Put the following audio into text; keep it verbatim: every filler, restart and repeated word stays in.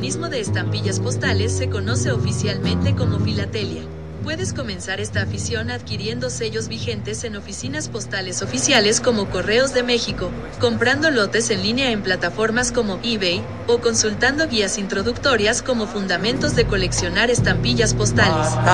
coleccionismo de estampillas postales se conoce oficialmente como filatelia. Puedes comenzar esta afición adquiriendo sellos vigentes en oficinas postales oficiales como Correos de México, comprando lotes en línea en plataformas como eBay, o consultando guías introductorias como Fundamentos de coleccionar estampillas postales.